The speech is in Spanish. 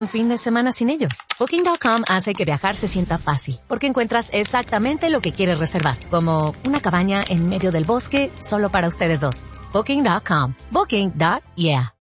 un fin de semana sin ellos. Booking.com hace que viajar se sienta fácil, porque encuentras exactamente lo que quieres reservar, como una cabaña en medio del bosque solo para ustedes dos. Booking.com. Booking.yeah.